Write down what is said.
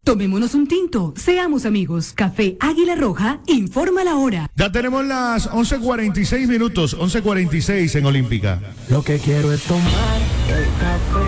Tomémonos un tinto, seamos amigos. Café Águila Roja, informa la hora. Ya tenemos las 11:46 minutos, 11:46 en Olímpica. Lo que quiero es tomar el café